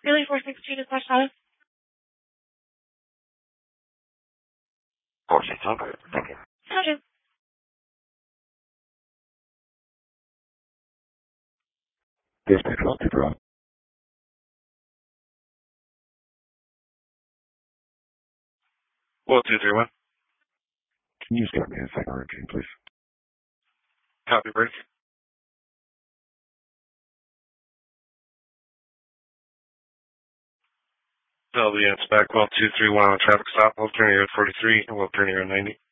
Really 416 is status? 4600. Thank you. Gotcha. Dispatch well 231. Well, 231. Can you start me a second routine, please? Copy break. LVS back well 231 on traffic stop. We'll turn you at 43 and we'll turn you at 90.